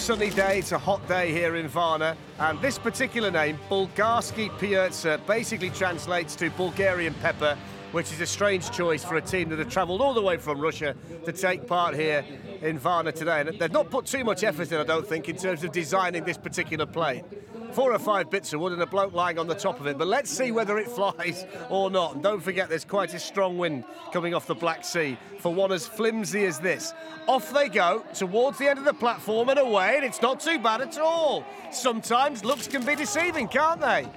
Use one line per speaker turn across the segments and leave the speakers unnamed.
sunny day, it's a hot day here in Varna, and this particular name, Bulgarski Piazza, basically translates to Bulgarian pepper, which is a strange choice for a team that have travelled all the way from Russia to take part here in Varna today. And they've not put too much effort in, I don't think, in terms of designing this particular plane. 4 or 5 bits of wood and a bloke lying on the top of it, but let's see whether it flies or not. And don't forget, there's quite a strong wind coming off the Black Sea for one as flimsy as this. Off they go towards the end of the platform and away, and it's not too bad at all. Sometimes looks can be deceiving, can't they?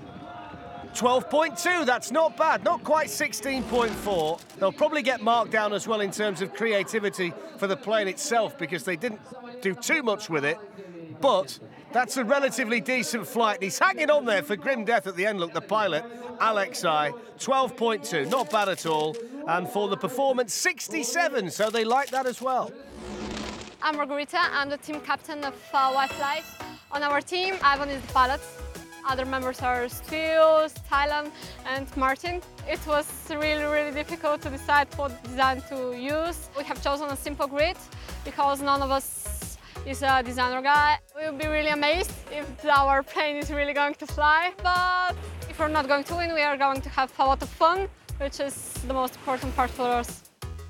12.2, that's not bad, not quite 16.4. They'll probably get marked down as well in terms of creativity for the plane itself because they didn't do too much with it, but that's a relatively decent flight. He's hanging on there for grim death at the end. Look, the pilot, Alexei, 12.2, not bad at all. And for the performance, 67, so they like that as well.
I'm Margarita, I'm the team captain of Wi-Fly. On our team, Ivan is the pilot. Other members are Stu, Stylan and Martin. It was really difficult to decide what design to use. We have chosen a simple grid because none of us is a designer guy. We'll be really amazed if our plane is really going to fly, but if we're not going to win, we are going to have a lot of fun, which is the most important part for us.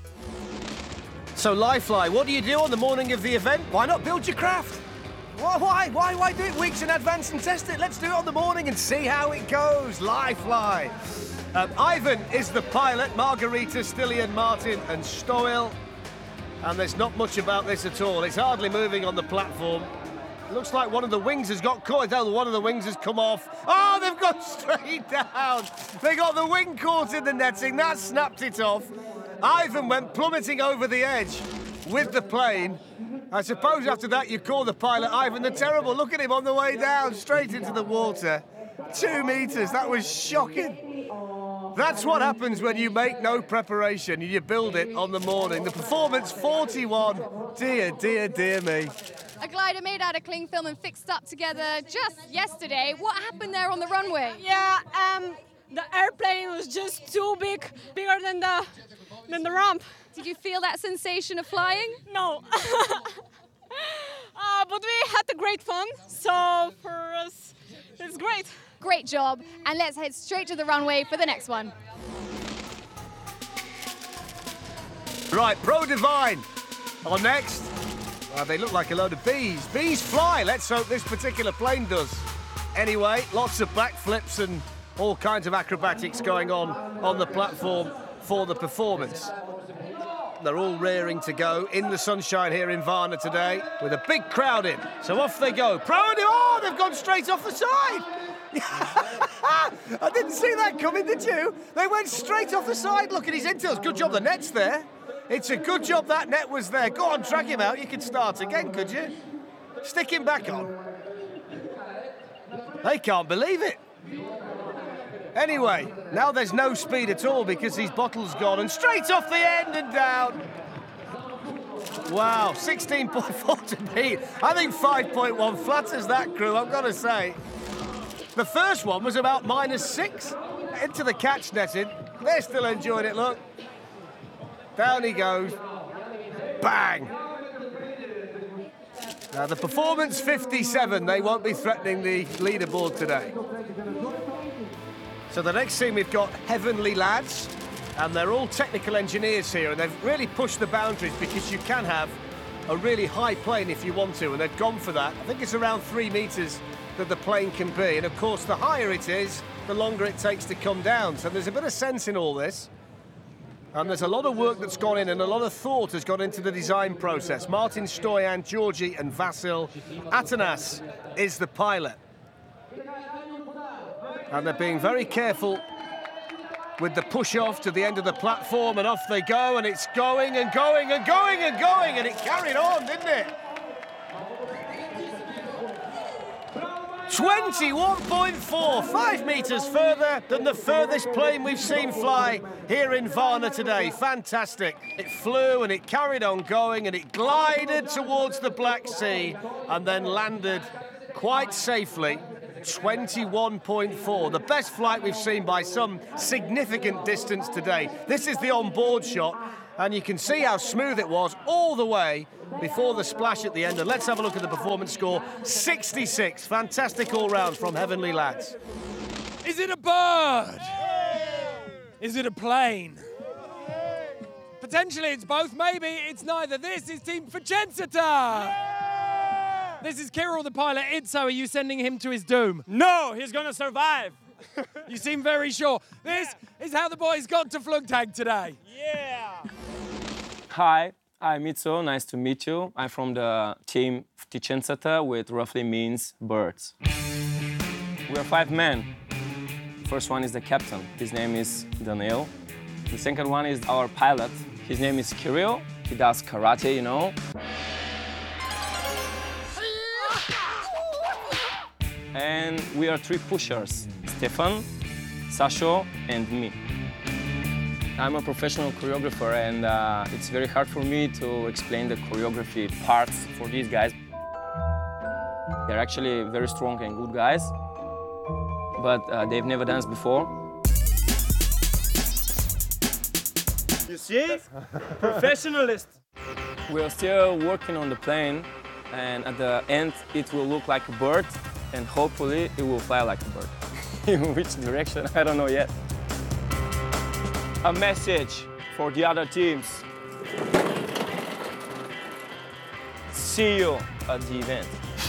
So Livefly, what do you do on the morning of the event? Why not build your craft? Why do it weeks in advance and test it? Let's do it on the morning and see how it goes. Livefly. Ivan is the pilot, Margarita, Stilian, Martin and Stoil. And there's not much about this at all. It's hardly moving on the platform. It looks like one of the wings has got caught. One of the wings has come off. Oh, they've gone straight down. They got the wing caught in the netting. That snapped it off. Ivan went plummeting over the edge with the plane. I suppose after that you call the pilot Ivan the Terrible. Look at him on the way down, straight into the water. 2 meters, that was shocking. That's what happens when you make no preparation. You build it on the morning. The performance, 41. Dear me.
A glider made out of cling film and fixed up together just yesterday. What happened there on the runway?
Yeah, the airplane was just too big, bigger than the ramp.
Did you feel that sensation of flying?
No. But we had a great fun, so for us, it's great.
Great job, and let's head straight to the runway for the next one.
Right, Pro Divine on next. They look like a load of bees. Bees fly. Let's hope this particular plane does. Anyway, lots of backflips and all kinds of acrobatics going on the platform for the performance. They're all rearing to go in the sunshine here in Varna today with a big crowd in. So off they go. Oh, they've gone straight off the side. I didn't see that coming, did you? They went straight off the side. Look at his intails. Good job the net's there. It's a good job that net was there. Go on, drag him out. You could start again, could you? Stick him back on. They can't believe it. Anyway, now there's no speed at all because his bottle's gone and straight off the end and down. Wow, 16.4 to beat. I think 5.1 flatters that crew, I've got to say. The first one was about -6 into the catch netting. They're still enjoying it, look. Down he goes. Bang. Now the performance 57, they won't be threatening the leaderboard today. So the next team we've got Heavenly Lads, and they're all technical engineers here, and they've really pushed the boundaries because you can have a really high plane if you want to, and they've gone for that. I think it's around 3 meters that the plane can be, and of course the higher it is, the longer it takes to come down. So there's a bit of sense in all this. And there's a lot of work that's gone in and a lot of thought has gone into the design process. Martin Stoyan, Georgi and Vasil. Atanas is the pilot. And they're being very careful with the push-off to the end of the platform, and off they go, and it's going and going and going and going, and it carried on, didn't it? 21.4, 5 meters further than the furthest plane we've seen fly here in Varna today. Fantastic. It flew and it carried on going and it glided towards the Black Sea and then landed quite safely. 21.4, the best flight we've seen by some significant distance today. This is the on-board shot, And you can see how smooth it was all the way before the splash at the end. And let's have a look at the performance score. 66. Fantastic all round from Heavenly Lads.
Is it a bird? Is it a plane? Potentially it's both, maybe it's neither. This is Team Vicenza. This is Kirill, the pilot. Itzo, are you sending him to his doom?
No, he's gonna survive.
You seem very sure. This is how the boys got to Flugtag today.
Yeah.
Hi, I'm Itzo. Nice to meet you. I'm from the team Vicenza, which roughly means birds. We are 5 men. First one is the captain. His name is Daniel. The second one is our pilot. His name is Kirill. He does karate, you know. And we are 3 pushers, Stefan, Sasho, and me. I'm a professional choreographer, and it's very hard for me to explain the choreography parts for these guys. They're actually very strong and good guys, but they've never danced before.
You see? Professionalist.
We are still working on the plane, and at the end it will look like a bird, and hopefully it will fly like a bird. In which direction, I don't know yet. A message for the other teams. See you at the event.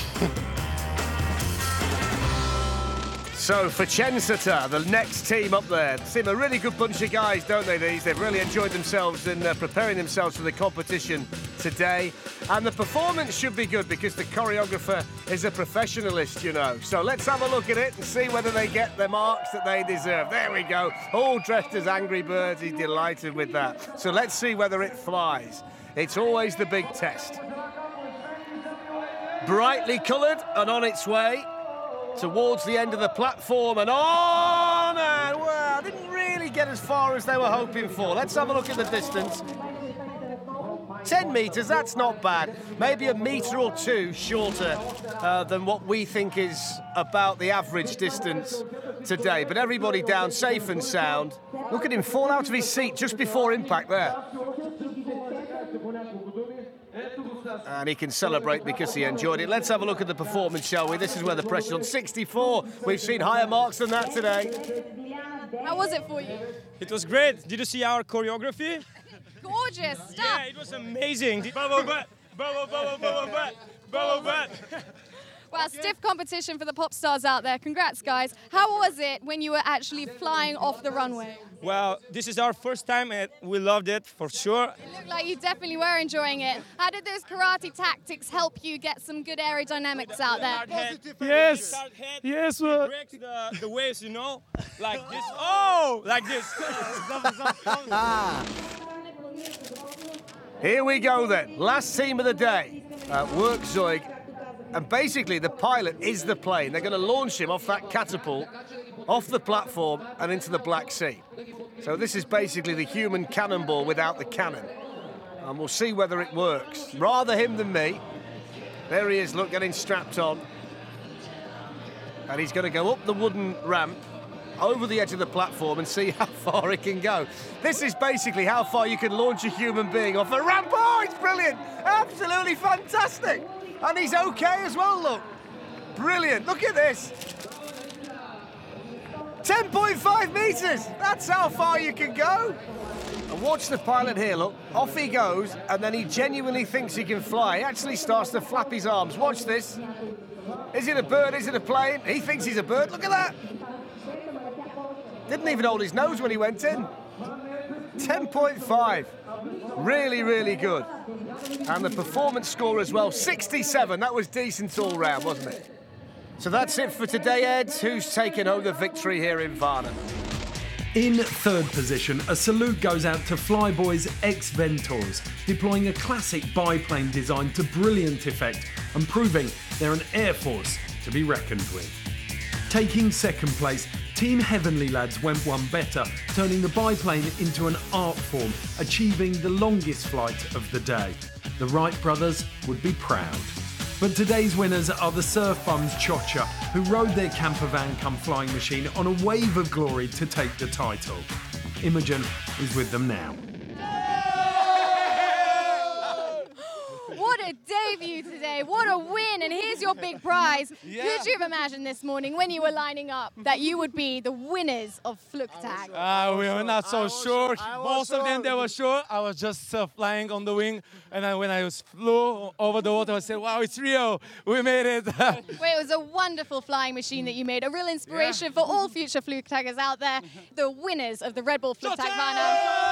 So, Vicenza, the next team up there, seem a really good bunch of guys, don't they, these? They've really enjoyed themselves and preparing themselves for the competition today. And the performance should be good because the choreographer is a professionalist, you know. So let's have a look at it and see whether they get the marks that they deserve. There we go, all dressed as Angry Birds. He's delighted with that. So let's see whether it flies. It's always the big test. Brightly coloured and on its way towards the end of the platform and on, and well, didn't really get as far as they were hoping for. Let's have a look at the distance. 10 metres, that's not bad. Maybe a metre or two shorter than what we think is about the average distance today. But everybody down safe and sound. Look at him fall out of his seat just before impact there. And he can celebrate because he enjoyed it. Let's have a look at the performance, shall we? This is where the pressure's on. 64. We've seen higher marks than that today.
How was it for you?
It was great. Did you see our choreography?
Gorgeous stuff.
Yeah, it was amazing. Bubble butt, bubble, bubble, bubble butt, bubble butt.
Well, stiff competition for the pop stars out there. Congrats, guys. How was it when you were actually flying off the runway?
Well, this is our first time and we loved it for sure.
It looked like you definitely were enjoying it. How did those karate tactics help you get some good aerodynamics out there?
Yes, yes.
It breaks the waves, you know, like this. Oh, like this.
Here we go then. Last team of the day. Werkzeug. And basically, the pilot is the plane. They're going to launch him off that catapult, off the platform and into the Black Sea. So this is basically the human cannonball without the cannon. And we'll see whether it works. Rather him than me. There he is, look, getting strapped on. And he's going to go up the wooden ramp, over the edge of the platform and see how far it can go. This is basically how far you can launch a human being off a ramp. Oh, it's brilliant. Absolutely fantastic. And he's okay as well, look. Brilliant, look at this. 10.5 metres, that's how far you can go. And watch the pilot here, look. Off he goes, and then he genuinely thinks he can fly. He actually starts to flap his arms. Watch this. Is it a bird, is it a plane? He thinks he's a bird, look at that. Didn't even hold his nose when he went in. 10.5. Really, really good. And the performance score as well, 67. That was decent all round, wasn't it? So that's it for today, Ed. Who's taken home the victory here in Varna?
In third position, a salute goes out to Flyboys ex-Ventors, deploying a classic biplane design to brilliant effect and proving they're an air force to be reckoned with. Taking second place, Team Heavenly Lads went one better, turning the biplane into an art form, achieving the longest flight of the day. The Wright brothers would be proud. But today's winners are the Surf Bums Chocha, who rode their camper van come flying machine on a wave of glory to take the title. Imogen is with them now.
a debut today. What a win, and here's your big prize.
Yeah.
Could you have imagined this morning when you were lining up that you would be the winners of Flugtag?
We were not so sure.
I was
Most of them,
sure.
they were sure. I was just flying on the wing. And then when I flew over the water, I said, wow, it's Rio. We made it.
Well, it was a wonderful flying machine that you made, a real inspiration for all future Flugtaggers out there, the winners of the Red Bull Flugtag Varna.